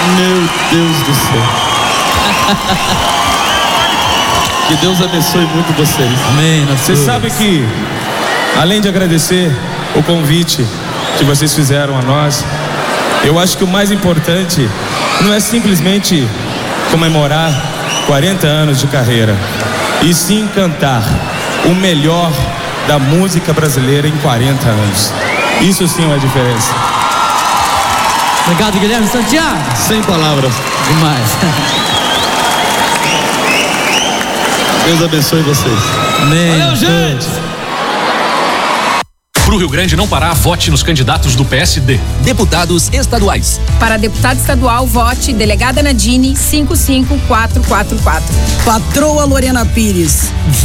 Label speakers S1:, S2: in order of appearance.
S1: Meu Deus do céu. Que Deus abençoe muito vocês.
S2: Amém.
S1: Você sabe que, além de agradecer o convite que vocês fizeram a nós, eu acho que o mais importante não é simplesmente comemorar 40 anos de carreira, e sim cantar o melhor da música brasileira em 40 anos. Isso sim é uma diferença.
S2: Obrigado, Guilherme Santiago.
S1: Sem palavras.
S2: Demais.
S1: Deus abençoe vocês.
S2: Amém.
S1: Valeu, gente!
S3: Pro Rio Grande não parar, vote nos candidatos do PSD.
S4: Deputados estaduais.
S5: Para deputado estadual, vote delegada Nadine 55444.
S6: Patroa Lorena Pires.